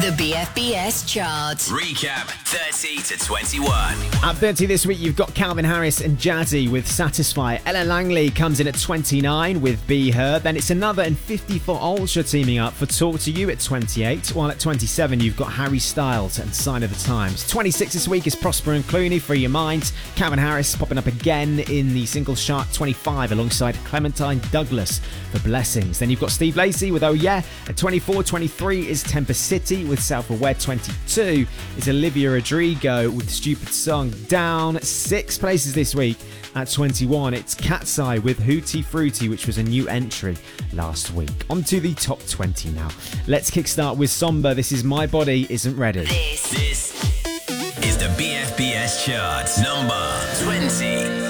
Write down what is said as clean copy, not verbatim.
The BFBS chart. Recap 30 to 21. At 30 this week, you've got Calvin Harris and Jazzy with Satisfy. Ella Langley comes in at 29 with Be Her. Then it's another and 54 Ultra teaming up for Talk to You at 28. While at 27, you've got Harry Styles and Sign of the Times. 26 this week is Prosper and Clooney, Free Your Mind. Calvin Harris popping up again in the singles chart, 25, alongside Clementine Douglas for Blessings. Then you've got Steve Lacy with Oh Yeah. At 24, 23 is Temper City with Self-Aware. 22 is Olivia Rodrigo with Stupid Song. Down 6 places this week. At 21, it's Cat's Eye with Hootie Fruity, which was a new entry last week. On to the top 20 now. Let's kickstart with Somber. This is My Body Isn't Ready. This is the BFBS chart, number 20.